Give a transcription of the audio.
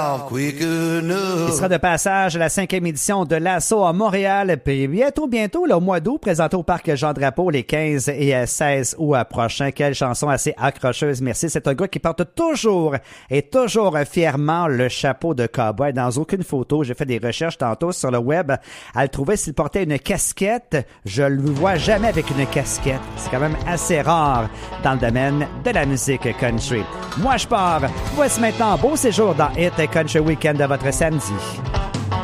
Il sera de passage à la 5e édition de l'Assaut à Montréal. Puis bientôt, là, au mois d'août, présenté au Parc Jean-Drapeau les 15 et 16 août prochains. Quelle chanson assez accrocheuse, merci. C'est un gars qui porte toujours fièrement le chapeau de cowboy. Dans aucune photo, j'ai fait des recherches tantôt sur le web à le trouver s'il portait une casquette. Je le vois jamais avec une casquette. C'est quand même assez rare dans le domaine de la musique country. Moi, je pars. Voici maintenant un beau séjour dans Hit Country Weekend de votre samedi.